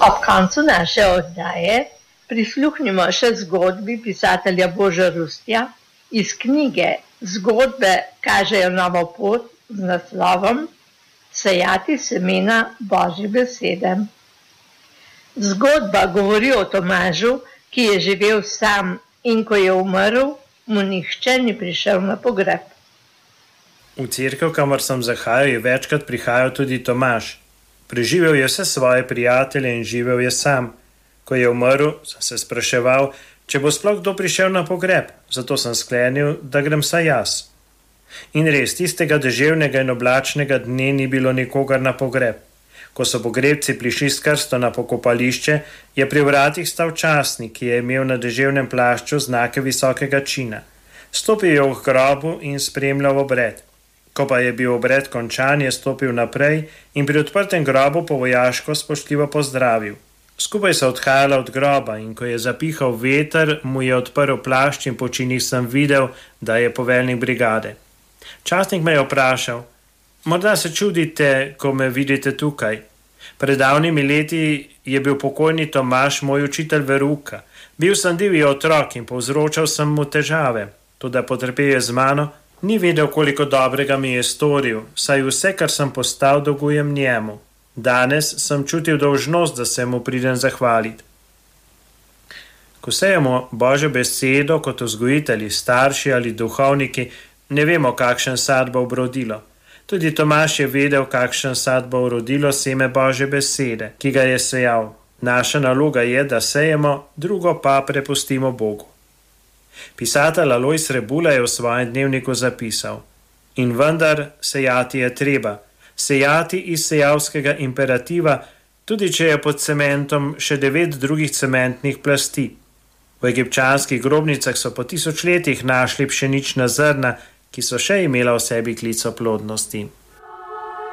Ob koncu naše oddaje prisluhnimo še zgodbi pisatelja Boža Rustja iz knjige Zgodbe kažejo novo pot z naslovom Sejati semena Božje besede. Zgodba govori o Tomažu, ki je živel sam in ko je umrl, mu nihče ni prišel na pogreb. V cerkev, kamor sem zahajal, je večkrat prihajal tudi Tomaž. Preživel je vse svoje prijatelje in živel je sam. Ko je umrl, sem se spraševal, če bo sploh kdo prišel na pogreb, zato sem sklenil, da grem saj jaz. In res, tistega deževnega in oblačnega dne ni bilo nikogar na pogreb. Ko so pogrebci prišli s krsto na pokopališče, je pri vratih stal častnik, ki je imel na deževnem plašču znake visokega čina. Stopil je v grobu in spremljal obred. Ko pa je bil obred končan, je stopil naprej in pri odprtem grobu po vojaško spoštljivo pozdravil. Skupaj so odhajala od groba in ko je zapihal veter, mu je odprl plašč in po činih sem videl, da je poveljnik brigade. Častnik me je vprašal: morda se čudite, ko me vidite tukaj. Pred davnimi leti je bil pokojni Tomaž moj učitelj verouka. Bil sem divji otrok in povzročal sem mu težave. Toda potrpel je z mano, ni vedel, koliko dobrega mi je storil, saj vse, kar sem postal, dolgujem njemu. Danes sem čutil dolžnost, da se mu pridem zahvaliti. Ko sejemo Božjo besedo kot vzgojitelji, starši ali duhovniki, ne vemo, kakšen sad bo obrodilo. Tudi Tomaž je vedel, kakšen sad bo urodilo seme Božje besede, ki ga je sejal. Naša naloga je, da sejemo, drugo pa prepustimo Bogu. Pisatelj Alojz Rebula je v svojem dnevniku zapisal: in vendar sejati je treba, sejati iz sejavskega imperativa, tudi če je pod cementom še 9 drugih cementnih plasti. V egipčanskih grobnicah so po 1000 letih našli pšenična zrna, ki so še imela v sebi klico plodnosti.